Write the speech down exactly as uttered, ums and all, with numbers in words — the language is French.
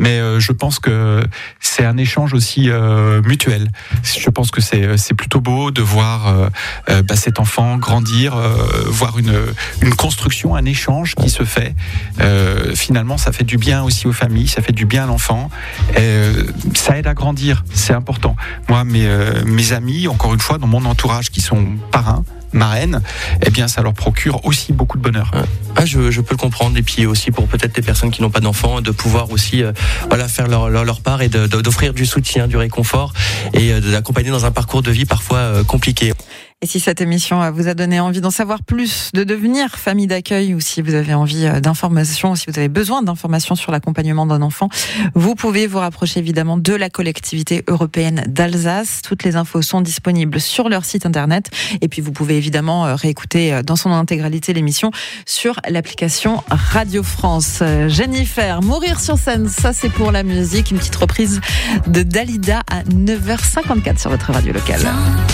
mais euh, je pense que c'est un échange aussi euh, mutuel. Je pense que c'est c'est plutôt beau de voir euh, euh, bah, cet enfant grandir, euh, voir une une construction, un échange qui se fait. Euh, finalement, ça fait du bien aussi aux familles, ça fait du bien à l'enfant. Euh, ça aide à grandir, c'est important. Moi, mes euh, mes amis, encore une fois, dans mon entourage, qui sont parrains, marraines, eh bien, ça leur procure aussi beaucoup de bonheur. Ah, je, je peux le comprendre. Et puis aussi pour peut-être les personnes qui n'ont pas d'enfants, de pouvoir aussi euh, voilà, faire leur, leur, leur part et de, de, d'offrir du soutien, du réconfort et euh, d'accompagner dans un parcours de vie parfois euh, compliqué. Et si cette émission vous a donné envie d'en savoir plus, de devenir famille d'accueil, ou si vous avez envie d'informations, si vous avez besoin d'informations sur l'accompagnement d'un enfant, vous pouvez vous rapprocher évidemment de la collectivité européenne d'Alsace. Toutes les infos sont disponibles sur leur site internet. Et puis vous pouvez évidemment réécouter dans son intégralité l'émission sur l'application Radio France. Jennifer, Mourir sur scène, ça c'est pour la musique. Une petite reprise de Dalida à neuf heures cinquante-quatre sur votre radio locale.